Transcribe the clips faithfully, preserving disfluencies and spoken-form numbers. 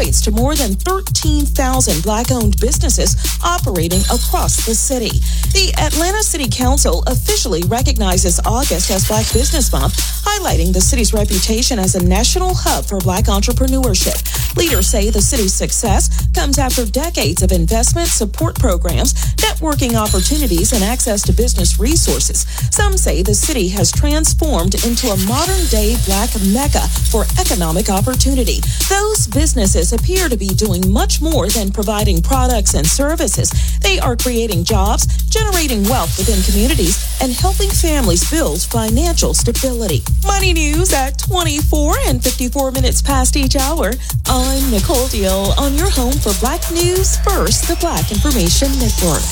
equates to more than thirteen thousand Black-owned businesses operating across the city. The Atlanta City Council officially recognizes August as Black Business Month, highlighting the city's reputation as a national hub for Black entrepreneurship. Leaders say the city's success comes after decades of investment, support programs, networking opportunities, and access to business resources. Some say the city has transformed into a modern-day Black mecca for economic opportunity. Those businesses appear to be doing much more than providing products and services. They are creating jobs, generating wealth within communities, and helping families build financial stability. Money news at twenty-four and fifty-four minutes past each hour. I'm Nicole Deal on your home for Black News First, the Black Information Network.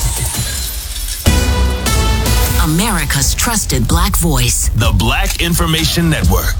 America's trusted Black voice. The Black Information Network.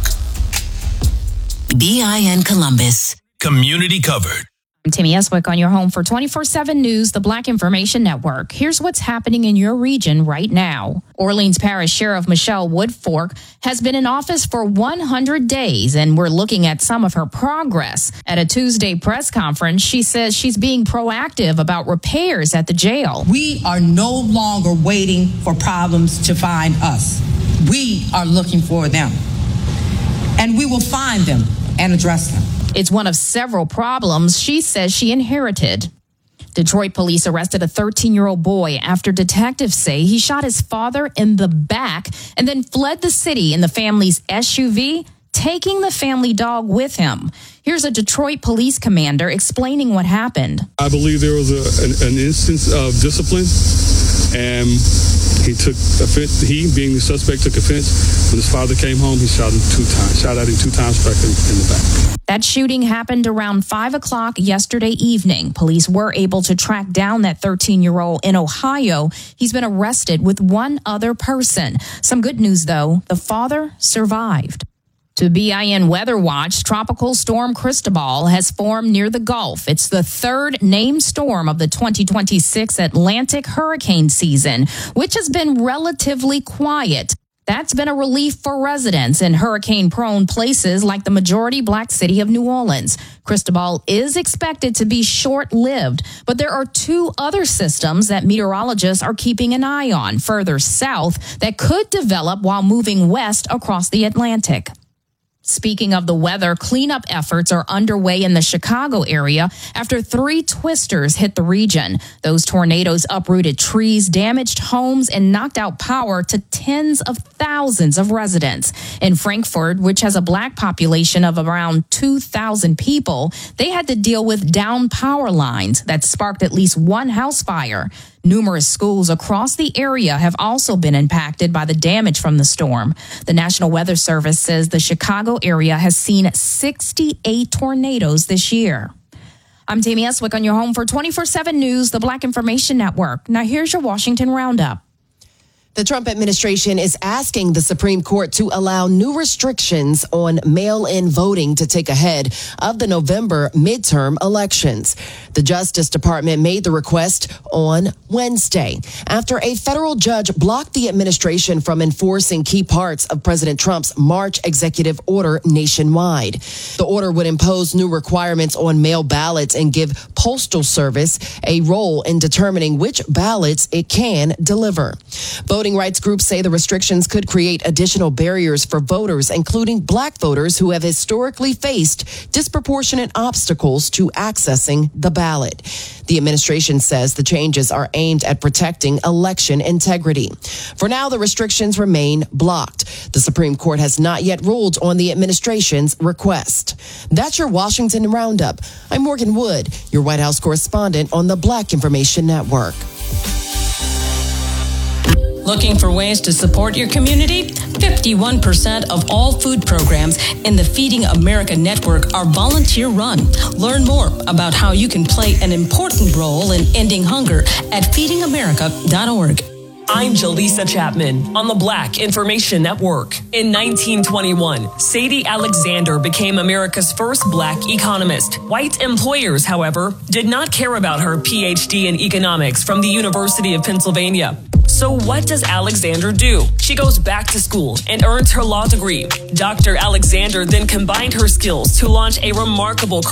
B I N Columbus. Community covered. I'm Timmy Eswick on your home for twenty-four seven News, the Black Information Network. Here's what's happening in your region right now. Orleans Parish Sheriff Michelle Woodfork has been in office for one hundred days, and we're looking at some of her progress. At a Tuesday press conference, she says she's being proactive about repairs at the jail. We are no longer waiting for problems to find us. We are looking for them, and we will find them and address them. It's one of several problems she says she inherited. Detroit police arrested a thirteen-year-old boy after detectives say he shot his father in the back and then fled the city in the family's S U V, taking the family dog with him. Here's a Detroit police commander explaining what happened. I believe there was a, an, an instance of discipline, and he took offense. He, being the suspect, took offense. When his father came home, he shot him two times, shot at him two times back in, in the back. That shooting happened around five o'clock yesterday evening. Police were able to track down that thirteen-year-old in Ohio. He's been arrested with one other person. Some good news, though. The father survived. To B I N Weather Watch, Tropical Storm Cristobal has formed near the Gulf. It's the third named storm of the twenty twenty-six Atlantic hurricane season, which has been relatively quiet. That's been a relief for residents in hurricane-prone places like the majority Black city of New Orleans. Cristobal is expected to be short-lived, but there are two other systems that meteorologists are keeping an eye on further south that could develop while moving west across the Atlantic. Speaking of the weather, cleanup efforts are underway in the Chicago area after three twisters hit the region. Those tornadoes uprooted trees, damaged homes, and knocked out power to tens of thousands of residents. In Frankfort, which has a Black population of around two thousand people, they had to deal with down power lines that sparked at least one house fire. Numerous schools across the area have also been impacted by the damage from the storm. The National Weather Service says the Chicago area has seen sixty-eight tornadoes this year. I'm Tammy Eswick on your home for twenty-four seven News, the Black Information Network. Now here's your Washington Roundup. The Trump administration is asking the Supreme Court to allow new restrictions on mail-in voting to take ahead of the November midterm elections. The Justice Department made the request on Wednesday after a federal judge blocked the administration from enforcing key parts of President Trump's March executive order nationwide. The order would impose new requirements on mail ballots and give Postal Service a role in determining which ballots it can deliver. Voting rights groups say the restrictions could create additional barriers for voters, including Black voters who have historically faced disproportionate obstacles to accessing the ballot. The administration says the changes are aimed at protecting election integrity. For now, the restrictions remain blocked. The Supreme Court has not yet ruled on the administration's request. That's your Washington Roundup. I'm Morgan Wood, your White House correspondent on the Black Information Network. Looking for ways to support your community? fifty-one percent of all food programs in the Feeding America network are volunteer-run. Learn more about how you can play an important role in ending hunger at feeding america dot org. I'm Jaleesa Chapman on the Black Information Network. In nineteen twenty-one, Sadie Alexander became America's first Black economist. White employers, however, did not care about her P H D in economics from the University of Pennsylvania. So what does Alexander do? She goes back to school and earns her law degree. Doctor Alexander then combined her skills to launch a remarkable career